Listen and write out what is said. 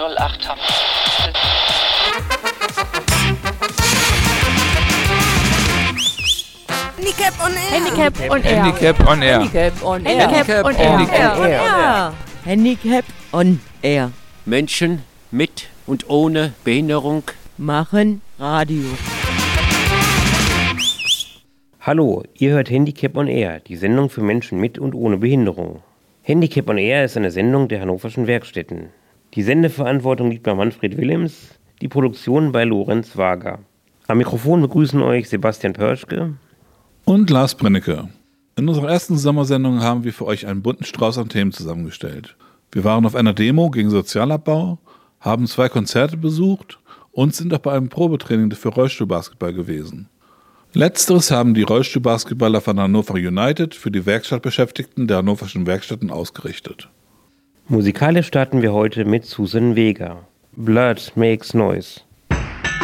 08 haben. Handicap on Air. Handicap on Air. Handicap on Air. Handicap on Air. Handicap on Air. Handicap on Air. Menschen mit und ohne Behinderung Machen Radio. Hallo, ihr hört Handicap on Air, die Sendung für Menschen mit und ohne Behinderung. Handicap on Air ist eine Sendung der Hannoverschen Werkstätten. Die Sendeverantwortung liegt bei Manfred Willems, die Produktion bei Lorenz Wager. Am Mikrofon begrüßen euch Sebastian Pörschke und Lars Brennecke. In unserer ersten Sommersendung haben wir für euch einen bunten Strauß an Themen zusammengestellt. Wir waren auf einer Demo gegen Sozialabbau, haben 2 Konzerte besucht und sind auch bei einem Probetraining für Rollstuhlbasketball gewesen. Letzteres haben die Rollstuhlbasketballer von Hannover United für die Werkstattbeschäftigten der Hannoverschen Werkstätten ausgerichtet. Musikalisch starten wir heute mit Susan Vega. Blood Makes Noise.